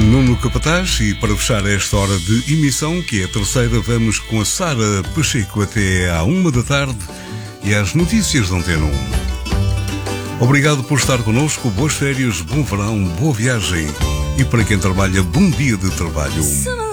Nuno Capataz, e para fechar esta hora de emissão, que é a terceira, vamos com a Sara Pacheco até à 1 da tarde e às notícias da Antena 1. Obrigado por estar connosco, boas férias, bom verão, boa viagem e para quem trabalha, bom dia de trabalho.